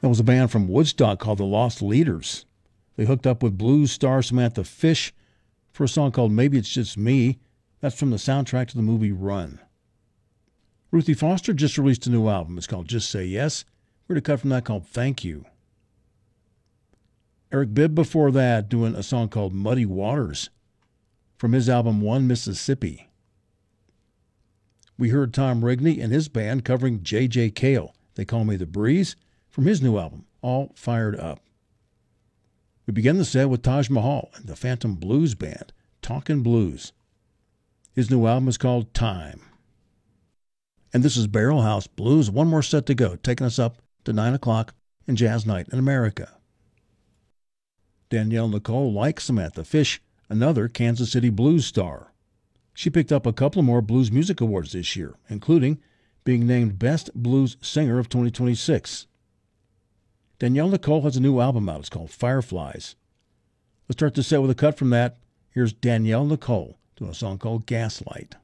That was a band from Woodstock called the Lost Leaders. They hooked up with blues star Samantha Fish for a song called Maybe It's Just Me. That's from the soundtrack to the movie Run. Ruthie Foster just released a new album. It's called Just Say Yes. We're going to cut from that called Thank You. Eric Bibb before that doing a song called Muddy Waters from his album One Mississippi. We heard Tom Rigney and his band covering J.J. Cale, They Call Me the Breeze, from his new album, All Fired Up. We begin the set with Taj Mahal and the Phantom Blues Band, Talkin' Blues. His new album is called Time. And this is Barrel House Blues. One more set to go, taking us up to 9 o'clock in Jazz Night in America. Danielle Nicole, like Samantha Fish, another Kansas City blues star. She picked up a couple more Blues Music Awards this year, including being named Best Blues Singer of 2026. Danielle Nicole has a new album out. It's called Fireflies. Let's start the set with a cut from that. Here's Danielle Nicole doing a song called Gaslight.